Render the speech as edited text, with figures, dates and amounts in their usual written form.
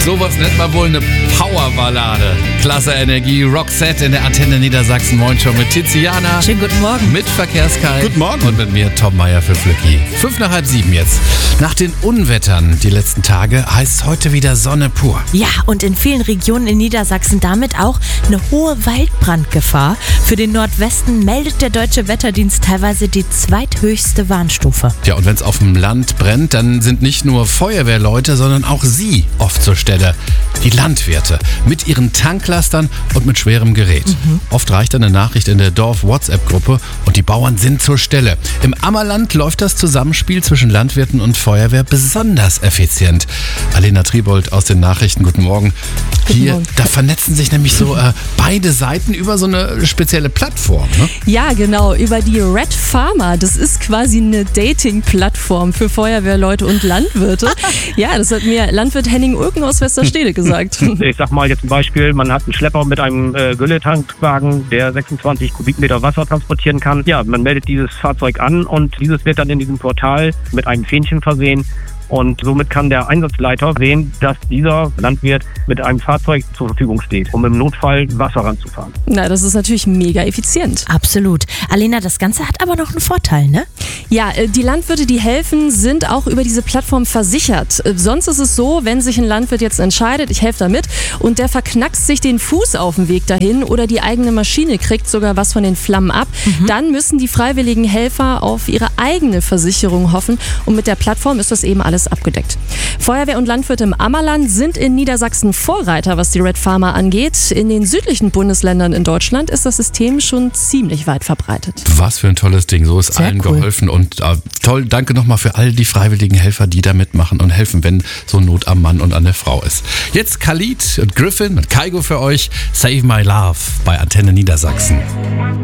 Sowas nennt man wohl eine Powerballade. Klasse Energie, Roxette in der Antenne Niedersachsen. Moin schon mit Tiziana. Schönen guten Morgen. Mit Verkehrskai. Guten Morgen. Und mit mir, Tom Meyer für Flücki. 6:55 jetzt. Nach den Unwettern die letzten Tage heißt es heute wieder Sonne pur. Ja, und in vielen Regionen in Niedersachsen damit auch eine hohe Waldbrandgefahr. Für den Nordwesten meldet der Deutsche Wetterdienst teilweise die zweithöchste Warnstufe. Ja, und wenn es auf dem Land brennt, dann sind nicht nur Feuerwehrleute, sondern auch sie oft zur Stelle. Die Landwirte mit ihren Tanklastern und mit schwerem Gerät. Oft reicht eine Nachricht in der Dorf-WhatsApp-Gruppe und die Bauern sind zur Stelle. Im Ammerland läuft das Zusammenspiel zwischen Landwirten und Feuerwehr besonders effizient. Alena Triebold aus den Nachrichten, guten Morgen. Hier, da vernetzen sich nämlich so beide Seiten über so eine spezielle Plattform. Ne? Ja, genau, über die Red Farmer. Das ist quasi eine Dating-Plattform für Feuerwehrleute und Landwirte. Ja, das hat mir Landwirt Henning Ulken aus Westerstede gesagt. Ich sag mal jetzt ein Beispiel, man hat einen Schlepper mit einem Gülletankwagen, der 26 Kubikmeter Wasser transportieren kann. Ja, man meldet dieses Fahrzeug an und dieses wird dann in diesem Portal mit einem Fähnchen versehen. Und somit kann der Einsatzleiter sehen, dass dieser Landwirt mit einem Fahrzeug zur Verfügung steht, um im Notfall Wasser ranzufahren. Na, das ist natürlich mega effizient. Absolut. Alena, das Ganze hat aber noch einen Vorteil, ne? Ja, die Landwirte, die helfen, sind auch über diese Plattform versichert. Sonst ist es so, wenn sich ein Landwirt jetzt entscheidet, ich helfe da mit, und der verknackst sich den Fuß auf dem Weg dahin oder die eigene Maschine kriegt sogar was von den Flammen ab, dann müssen die freiwilligen Helfer auf ihre eigene Versicherung hoffen und mit der Plattform ist das eben alles abgedeckt. Feuerwehr und Landwirte im Ammerland sind in Niedersachsen Vorreiter, was die Red Farmer angeht. In den südlichen Bundesländern in Deutschland ist das System schon ziemlich weit verbreitet. Was für ein tolles Ding, so ist Sehr allen cool. geholfen und toll, danke nochmal für all die freiwilligen Helfer, die da mitmachen und helfen, wenn so Not am Mann und an der Frau ist. Jetzt Khalid und Griffin mit Kaigo für euch, Save My Love bei Antenne Niedersachsen.